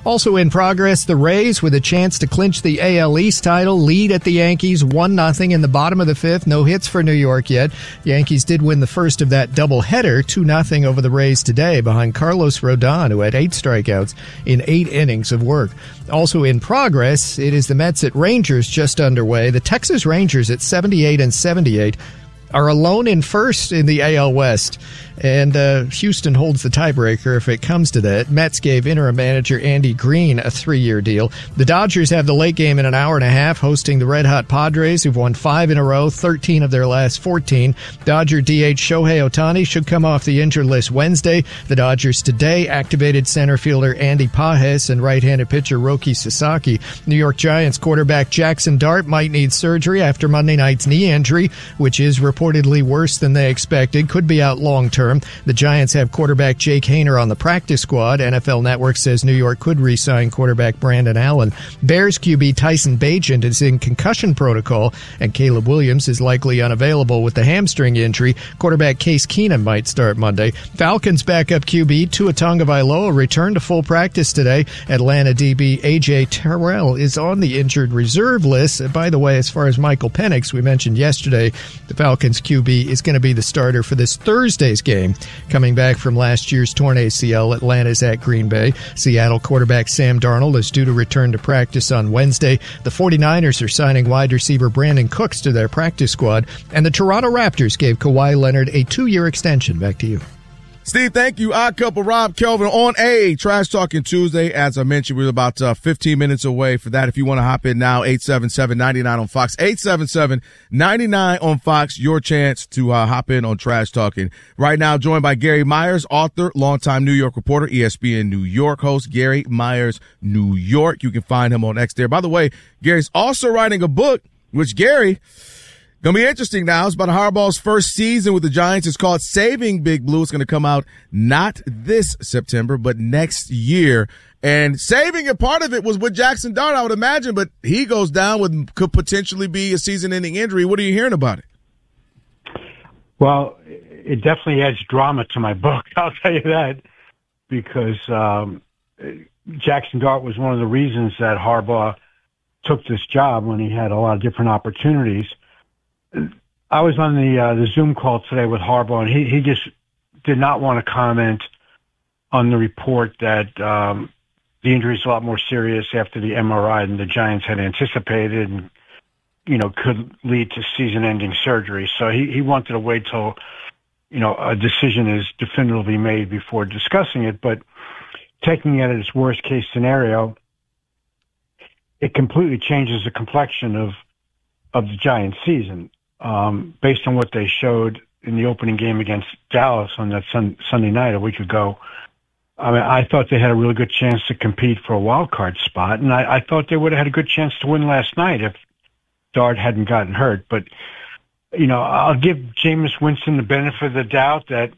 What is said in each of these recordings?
Also in progress, the Rays with a chance to clinch the AL East title, lead at the Yankees 1-0 in the bottom of the fifth. No hits for New York yet. Yankees did win the first of that doubleheader, 2-0 over the Rays today behind Carlos Rodon, who had 8 strikeouts in 8 innings of work. Also in progress, it is the Mets at Rangers just underway. The Texas Rangers at 78-78 are alone in first in the AL West, and Houston holds the tiebreaker if it comes to that. Mets gave interim manager Andy Green a 3-year deal. The Dodgers have the late game in an hour and a half, hosting the red-hot Padres, who've won 5 in a row, 13 of their last 14. Dodger DH Shohei Ohtani should come off the injured list Wednesday. The Dodgers today activated center fielder Andy Pages and right-handed pitcher Roki Sasaki. New York Giants quarterback Jackson Dart might need surgery after Monday night's knee injury, which is reportedly worse than they expected. Could be out long-term. The Giants have quarterback Jake Haener on the practice squad. NFL Network says New York could re-sign quarterback Brandon Allen. Bears QB Tyson Bagent is in concussion protocol, and Caleb Williams is likely unavailable with the hamstring injury. Quarterback Case Keenum might start Monday. Falcons backup QB Tua Tagovailoa returned to full practice today. Atlanta DB A.J. Terrell is on the injured reserve list. By the way, as far as Michael Penix, we mentioned yesterday, the Falcons QB is going to be the starter for this Thursday's game. Coming back from last year's torn ACL, Atlanta's at Green Bay. Seattle quarterback Sam Darnold is due to return to practice on Wednesday. The 49ers are signing wide receiver Brandon Cooks to their practice squad. And the Toronto Raptors gave Kawhi Leonard a 2-year extension. Back to you. Steve, thank you. Odd Couple, Rob Kelvin on a Trash Talking Tuesday. As I mentioned, we're about 15 minutes away for that. If you want to hop in now, 877-99 on Fox. 877-99 on Fox. Your chance to hop in on Trash Talking. Right now, joined by Gary Myers, author, longtime New York reporter, ESPN New York host, Gary Myers, New York. You can find him on X there. By the way, Gary's also writing a book, which Gary... Gonna be interesting now. It's about Harbaugh's first season with the Giants. It's called Saving Big Blue. It's gonna come out not this September, but next year. And saving it, part of it was with Jackson Dart, I would imagine, but he goes down with could potentially be a season-ending injury. What are you hearing about it? Well, it definitely adds drama to my book. I'll tell you that, because Jackson Dart was one of the reasons that Harbaugh took this job when he had a lot of different opportunities. I was on the Zoom call today with Harbaugh, and he just did not want to comment on the report that the injury is a lot more serious after the MRI than the Giants had anticipated, and could lead to season-ending surgery. So he wanted to wait till a decision is definitively made before discussing it. But taking it as its worst-case scenario, it completely changes the complexion of the Giants' season. Based on what they showed in the opening game against Dallas on that Sunday night a week ago, I mean, I thought they had a really good chance to compete for a wild card spot, and I thought they would have had a good chance to win last night if Dart hadn't gotten hurt. But, I'll give Jameis Winston the benefit of the doubt that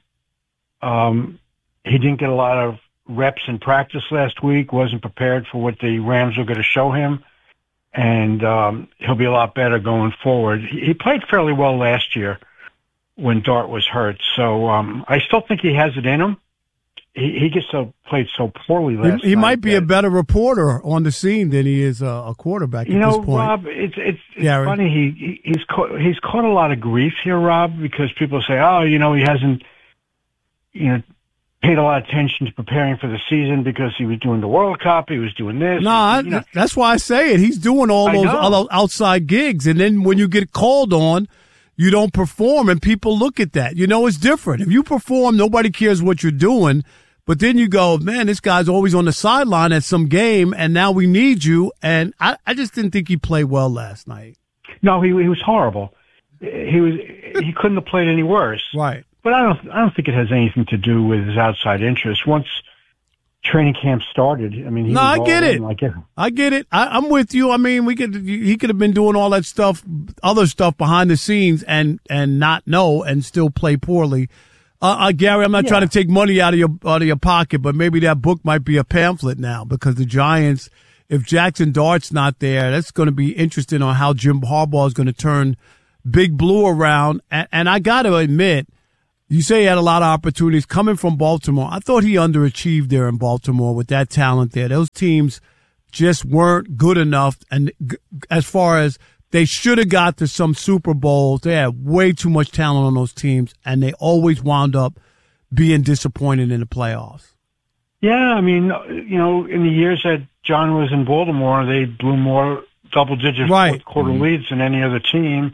he didn't get a lot of reps in practice last week, wasn't prepared for what the Rams were going to show him. And he'll be a lot better going forward. He played fairly well last year when Dart was hurt. So I still think he has it in him. He just played so poorly last night. He might be a better reporter on the scene than he is a quarterback at this point. Rob, it's funny. He's caught a lot of grief here, Rob, because people say, he hasn't, paid a lot of attention to preparing for the season because he was doing the World Cup, he was doing this. No, that's why I say it. He's doing all those other outside gigs, and then when you get called on, you don't perform, and people look at that. It's different. If you perform, nobody cares what you're doing, but then you go, man, this guy's always on the sideline at some game, and now we need you, and I just didn't think he played well last night. No, he was horrible. He couldn't have played any worse. Right. But I don't think it has anything to do with his outside interest. Once training camp started, I mean, I get it. I get it. I'm with you. I mean, he could have been doing all that stuff, other stuff behind the scenes, and not know and still play poorly. Gary, I'm not trying to take money out of your pocket, but maybe that book might be a pamphlet now, because the Giants, if Jackson Dart's not there, that's going to be interesting on how Jim Harbaugh is going to turn Big Blue around. And I got to admit, You say he had a lot of opportunities coming from Baltimore. I thought he underachieved there in Baltimore with that talent there. Those teams just weren't good enough. And as far as they should have got to some Super Bowls, they had way too much talent on those teams, and they always wound up being disappointed in the playoffs. Yeah, I mean, in the years that John was in Baltimore, they blew more double-digit fourth quarter leads than any other team.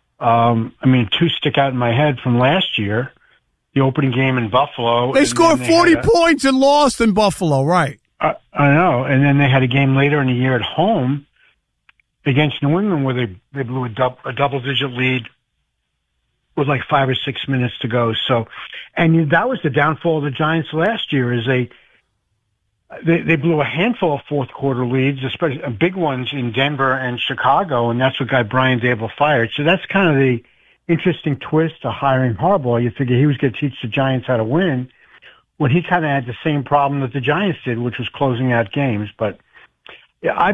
Two stick out in my head from last year. The opening game in Buffalo. They scored 40 points and lost in Buffalo, right? I know. And then they had a game later in the year at home against New England where they blew a double-digit lead with like 5 or 6 minutes to go. So, and that was the downfall of the Giants last year is they blew a handful of fourth quarter leads, especially big ones in Denver and Chicago, and that's what got Brian Daboll fired. So that's kind of the interesting twist to hiring Harbaugh. You figure he was going to teach the Giants how to win when he kind of had the same problem that the Giants did, which was closing out games. But yeah, I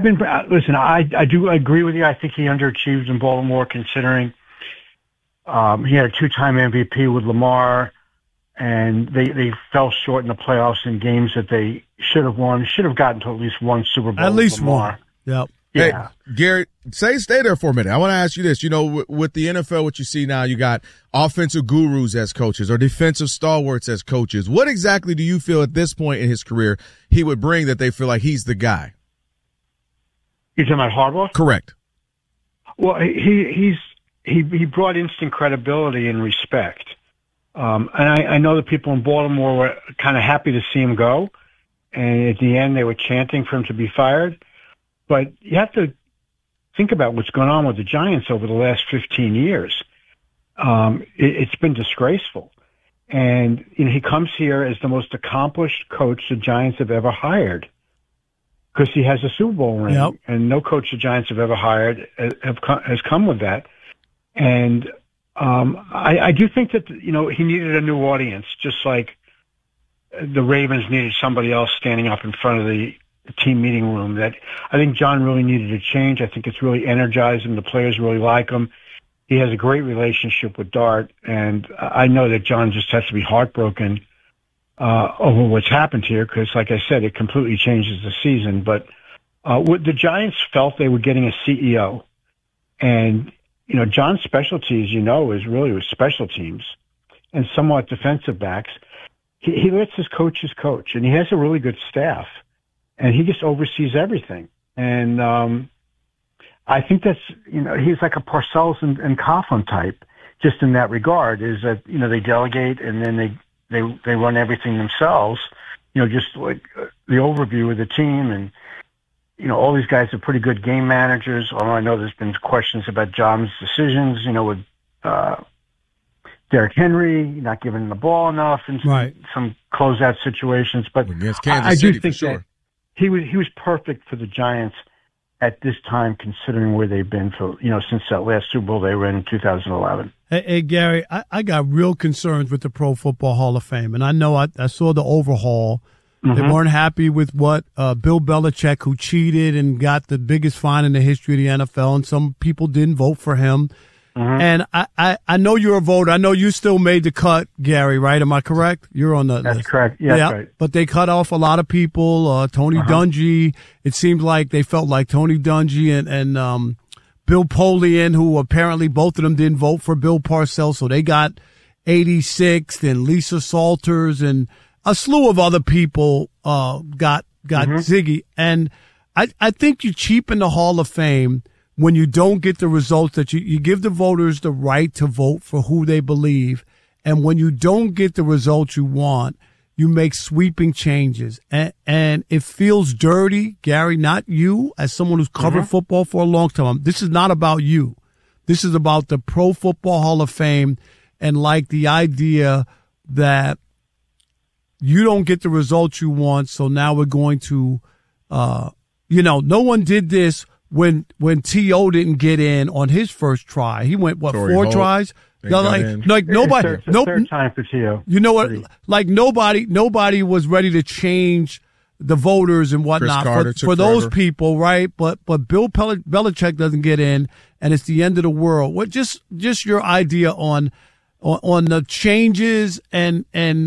do agree with you. I think he underachieved in Baltimore considering he had a 2-time MVP with Lamar, and they fell short in the playoffs in games that they should have won. Should have gotten to at least one Super Bowl. At least one. Yep. Yeah. Hey, Gary, stay there for a minute. I want to ask you this. With the NFL, what you see now, you got offensive gurus as coaches or defensive stalwarts as coaches. What exactly do you feel at this point in his career he would bring that they feel like he's the guy? You're talking about Harbaugh? Correct. Well, he brought instant credibility and respect. And I know the people in Baltimore were kind of happy to see him go. And at the end, they were chanting for him to be fired. But you have to think about what's going on with the Giants over the last 15 years. It's been disgraceful. And he comes here as the most accomplished coach the Giants have ever hired because he has a Super Bowl ring. Yep. And no coach the Giants have ever hired has come with that. And I do think that, he needed a new audience, just like the Ravens needed somebody else standing up in front of the team meeting room. That I think John really needed a change. I think it's really energizing. The players really like him. He has a great relationship with Dart, and I know that John just has to be heartbroken over what's happened here because, like I said, it completely changes the season. But the Giants felt they were getting a CEO, and John's specialty, as you know, is really with special teams and somewhat defensive backs. He lets his coaches coach, and he has a really good staff, and he just oversees everything. And I think that's, he's like a Parcells and Coughlin type, just in that regard, is that, they delegate and then they run everything themselves, just like the overview of the team. And, all these guys are pretty good game managers, although I know there's been questions about John's decisions, with Derrick Henry not giving him the ball enough in some closeout situations. But I do think that he was perfect for the Giants at this time, considering where they've been for, since that last Super Bowl they were in 2011. Hey Gary, I got real concerns with the Pro Football Hall of Fame, and I know I saw the overhaul. Mm-hmm. They weren't happy with what Bill Belichick, who cheated and got the biggest fine in the history of the NFL, and some people didn't vote for him. Mm-hmm. And I know you're a voter. I know you still made the cut, Gary, right? Am I correct? You're on the list. That's correct. Yeah, that's right. But they cut off a lot of people. Tony Dungy. It seemed like they felt like Tony Dungy and Bill Polian, who apparently both of them didn't vote for Bill Parcells, so they got 86th, and Lisa Salters and a slew of other people got Ziggy. And I think you cheapen the Hall of Fame when you don't get the results that you give the voters the right to vote for who they believe. And when you don't get the results you want, you make sweeping changes. And it feels dirty, Gary, not you, as someone who's covered football for a long time. This is not about you. This is about the Pro Football Hall of Fame and like the idea that you don't get the results you want. So now we're going to, no one did this when T.O. didn't get in on his first try. He went, Torrey 4 Holt, tries? Like nobody. Third time for T.O. You know what? Like nobody was ready to change the voters and whatnot for those people, right? But Bill Belichick doesn't get in, and it's the end of the world. What just your idea on on the changes and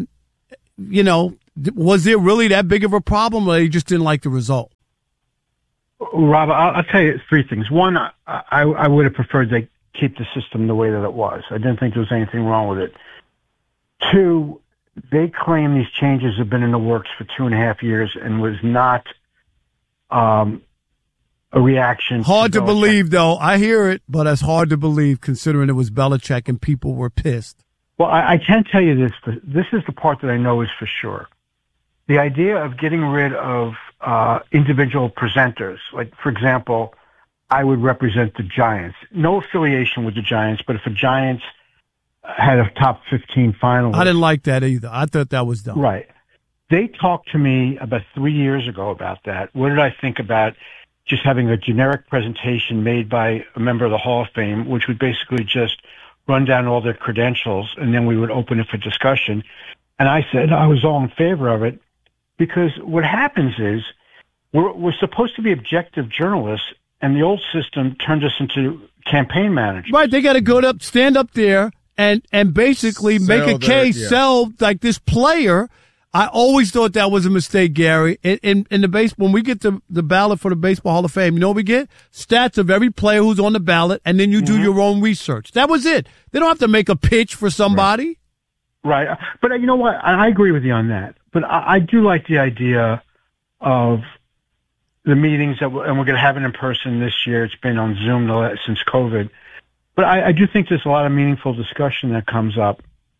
was there really that big of a problem, or they just didn't like the result? Rob, I'll tell you three things. One, I would have preferred they keep the system the way that it was. I didn't think there was anything wrong with it. Two, they claim these changes have been in the works for 2.5 years and was not a reaction. Hard to believe, though. I hear it, but it's hard to believe considering it was Belichick and people were pissed. Well, I can tell you this, but this is the part that I know is for sure. The idea of getting rid of individual presenters, like, for example, I would represent the Giants. No affiliation with the Giants, but if the Giants had a top 15 finalist. I didn't like that either. I thought that was dumb. Right. They talked to me about 3 years ago about that. What did I think about just having a generic presentation made by a member of the Hall of Fame, which would basically just run down all their credentials, and then we would open it for discussion. And I said I was all in favor of it because what happens is we're supposed to be objective journalists, and the old system turned us into campaign managers. Right. They got to stand up there and basically make a case, sell like this player. I always thought that was a mistake, Gary. In the baseball, when we get the ballot for the Baseball Hall of Fame, you know what we get? Stats of every player who's on the ballot, and then you do your own research. That was it. They don't have to make a pitch for somebody. Right. But you know what? I agree with you on that. But I do like the idea of the meetings and we're going to have it in person this year. It's been on Zoom since COVID. But I do think there's a lot of meaningful discussion that comes up.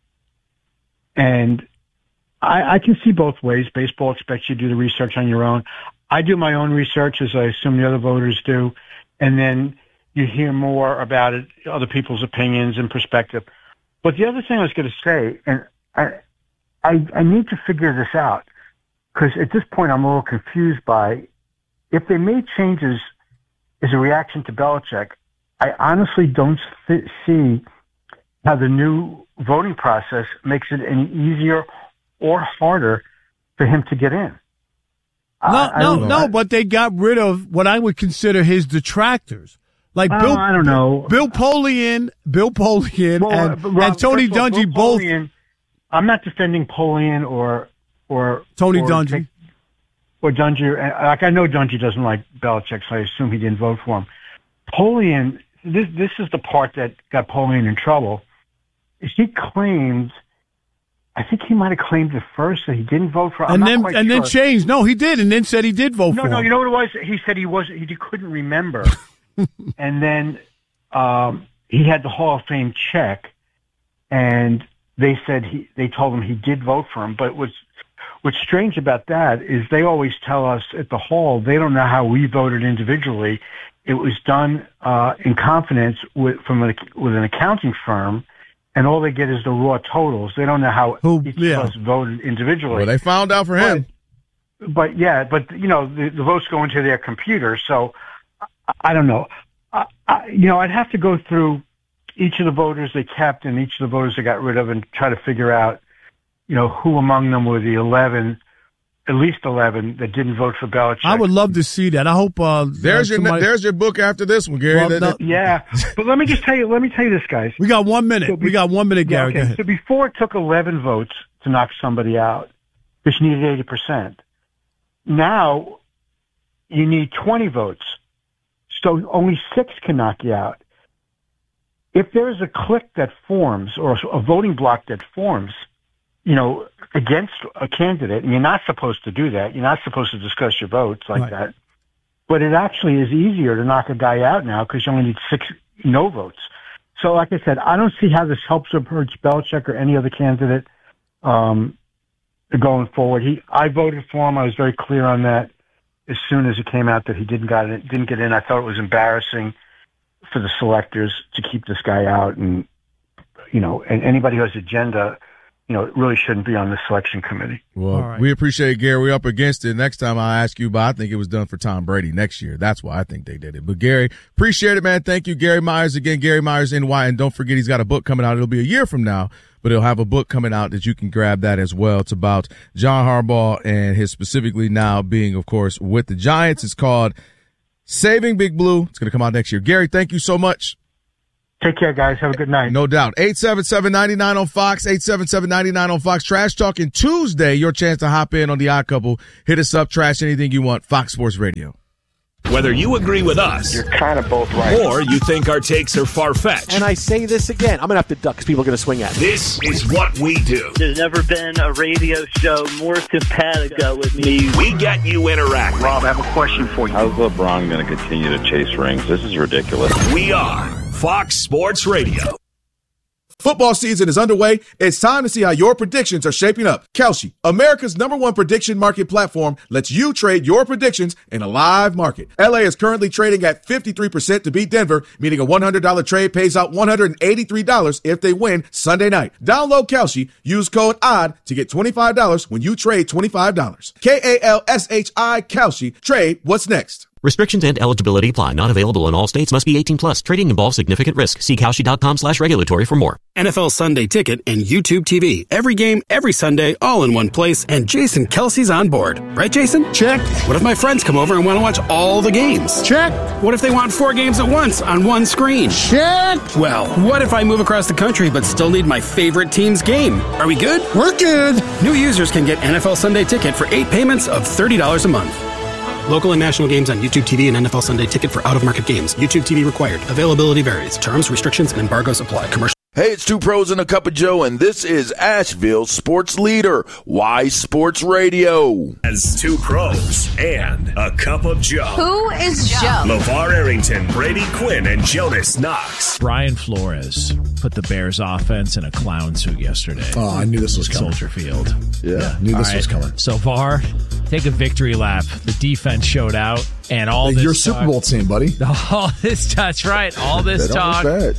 And I can see both ways. Baseball expects you to do the research on your own. I do my own research, as I assume the other voters do. And then you hear more about it, other people's opinions and perspective. But the other thing I was going to say, and I need to figure this out, because at this point I'm a little confused by if they made changes as a reaction to Belichick, I honestly don't see how the new voting process makes it any easier or harder for him to get in. No, but they got rid of what I would consider his detractors. Like I don't know. Bill Polian, and Tony Dungy both. I'm not defending Polian or Tony Dungy. Or Dungy. Like, I know Dungy doesn't like Belichick, so I assume he didn't vote for him. Polian, this is the part that got Polian in trouble. He claimed, I think he might have claimed at first that he didn't vote for him. And then changed. No, he did, and then said he did vote for him. No, you know what it was? He said he couldn't remember. And then he had the Hall of Fame check, and they said they told him he did vote for him. But what's strange about that is they always tell us at the Hall they don't know how we voted individually. It was done in confidence with an accounting firm, and all they get is the raw totals. They don't know how each of us voted individually. Well, they found out for him. But the votes go into their computer, so I don't know. I'd have to go through each of the voters they kept and each of the voters they got rid of and try to figure out, who among them were the at least 11 that didn't vote for Belichick. I would love to see that. I hope there's your book after this one, Gary. Yeah, but let me tell you this, guys. We got 1 minute. We got 1 minute, Gary. Okay. So before it took 11 votes to knock somebody out, because you needed 80%. Now you need 20 votes, so only 6 can knock you out. If there is a clique that forms or a voting block that forms, against a candidate, and you're not supposed to do that. You're not supposed to discuss your votes like that. But it actually is easier to knock a guy out now because you only need 6 no votes. So, like I said, I don't see how this helps or hurts Belichick or any other candidate going forward. I voted for him. I was very clear on that as soon as it came out that he didn't get in. I thought it was embarrassing for the selectors to keep this guy out, and and anybody who has agenda. It really shouldn't be on the selection committee. Well, we appreciate it, Gary. We're up against it. Next time I'll ask you, but I think it was done for Tom Brady next year. That's why I think they did it. But Gary, appreciate it, man. Thank you, Gary Myers. Again, Gary Myers, NY. And don't forget, he's got a book coming out. It'll be a year from now, but he'll have a book coming out that you can grab that as well. It's about John Harbaugh and his specifically now being, of course, with the Giants. It's called Saving Big Blue. It's going to come out next year. Gary, thank you so much. Take care, guys. Have a good night. No doubt. 877-99 on Fox, 877-99 on Fox. Trash Talking Tuesday, your chance to hop in on the Odd Couple. Hit us up, trash anything you want. Fox Sports Radio. Whether you agree with us, you're kind of both right, or you think our takes are far-fetched. And I say this again, I'm going to have to duck because people are going to swing at me. This is what we do. There's never been a radio show more simpatico with me. We get you interacting. Rob, I have a question for you. How's LeBron going to continue to chase rings? This is ridiculous. We are Fox Sports Radio. Football season is underway. It's time to see how your predictions are shaping up. Kalshi, America's #1 prediction market platform, lets you trade your predictions in a live market. LA is currently trading at 53% to beat Denver, meaning a $100 trade pays out $183 if they win Sunday night. Download Kalshi, use code ODD to get $25 when you trade $25. Kalshi, Kalshi. Trade what's next. Restrictions and eligibility apply. Not available in all states. Must be 18 plus. Trading involves significant risk. See Kalshi.com/regulatory for more. NFL Sunday Ticket and YouTube TV. Every game, every Sunday, all in one place. And Jason Kelsey's on board. Right, Jason? Check. What if my friends come over and want to watch all the games? Check. What if they want 4 games at once on one screen? Check. Well, what if I move across the country but still need my favorite team's game? Are we good? We're good. New users can get NFL Sunday Ticket for 8 payments of $30 a month. Local and national games on YouTube TV and NFL Sunday Ticket for out-of-market games. YouTube TV required. Availability varies. Terms, restrictions, and embargoes apply. Commercial. Hey, it's Two Pros and a Cup of Joe, and this is Asheville's sports leader, Y Sports Radio. As Two Pros and a Cup of Joe. Who is Joe? LeVar Arrington, Brady Quinn, and Jonas Knox. Brian Flores put the Bears offense in a clown suit yesterday. Oh, I knew this was coming. Soldier Field. Yeah, knew this was coming. So VAR, take a victory lap. The defense showed out, and all this your Super Bowl team, buddy. All this, that's right. All this talk.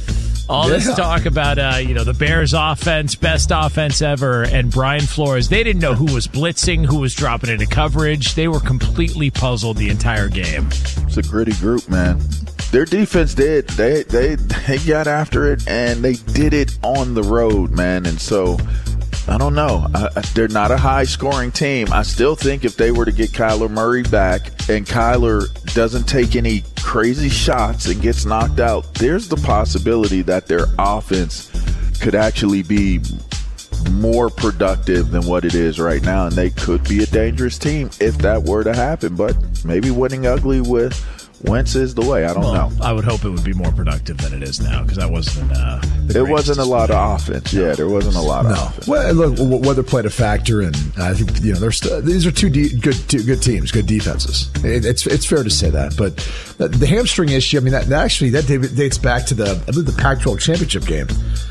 This talk about, the Bears offense, best offense ever, and Brian Flores. They didn't know who was blitzing, who was dropping into coverage. They were completely puzzled the entire game. It's a gritty group, man. Their defense did. They got after it, and they did it on the road, man. And so, I don't know. They're not a high-scoring team. I still think if they were to get Kyler Murray back and Kyler doesn't take any crazy shots and gets knocked out, there's the possibility that their offense could actually be more productive than what it is right now, and they could be a dangerous team if that were to happen. But maybe winning ugly with Wentz is the way. I don't know. I would hope it would be more productive than it is now, because that wasn't it wasn't a lot of offense. Yeah, there wasn't a lot of offense. Well, look, weather played a factor, and I think these are two good teams, good defenses. It's fair to say that, but the hamstring issue. I mean, that dates back to the Pac-12 championship game.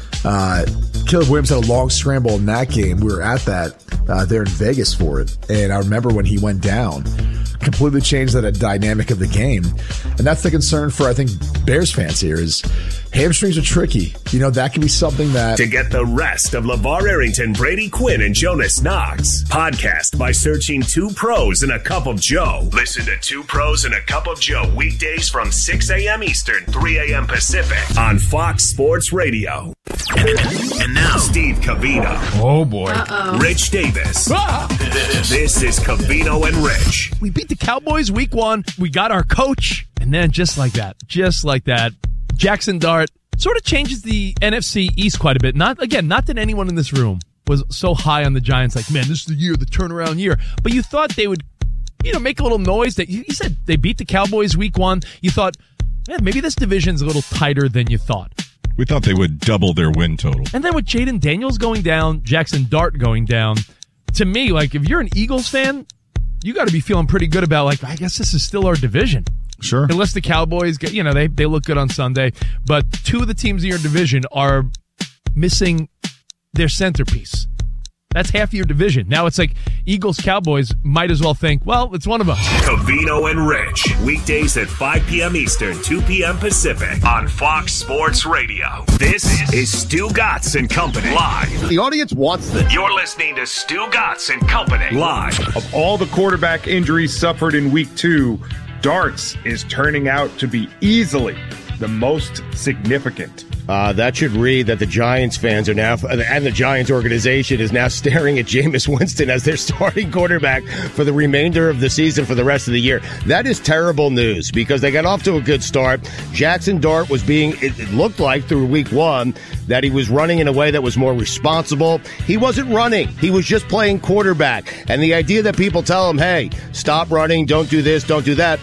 Caleb Williams had a long scramble in that game. We were at that there in Vegas for it, and I remember when he went down, completely changed the dynamic of the game. And that's the concern for, I think, Bears fans here is hamstrings are tricky. That can be something that... To get the rest of LeVar Arrington, Brady Quinn, and Jonas Knox, podcast by searching Two Pros and a Cup of Joe. Listen to Two Pros and a Cup of Joe weekdays from 6 a.m. Eastern, 3 a.m. Pacific on Fox Sports Radio. And now, Steve Covino. Oh, boy. Rich Davis. This is Covino and Rich. We beat the Cowboys week 1. We got our coach. And then just like that, Jackson Dart sort of changes the NFC East quite a bit. Not that anyone in this room was so high on the Giants, like, man, this is the year, the turnaround year. But you thought they would, make a little noise. That you said they beat the Cowboys week 1. You thought, man, maybe this division's a little tighter than you thought. We thought they would double their win total. And then with Jaden Daniels going down, Jackson Dart going down, to me, like, if you're an Eagles fan, you got to be feeling pretty good about, like, I guess this is still our division. Sure. Unless the Cowboys get, they look good on Sunday. But 2 of the teams in your division are missing their centerpiece. That's half your division. Now it's like Eagles, Cowboys might as well think, well, it's one of us. Covino and Rich. Weekdays at 5 p.m. Eastern, 2 p.m. Pacific on Fox Sports Radio. This is Stu Gatz and Company live. The audience wants this. You're listening to Stu Gatz and Company live. Of all the quarterback injuries suffered in week 2, Darts is turning out to be easily the most significant. That should read that the Giants fans are now, and the Giants organization is now staring at Jameis Winston as their starting quarterback for the remainder of the season for the rest of the year. That is terrible news because they got off to a good start. Jackson Dart was it looked like through week one that he was running in a way that was more responsible. He wasn't running. He was just playing quarterback. And the idea that people tell him, hey, stop running, don't do this, don't do that,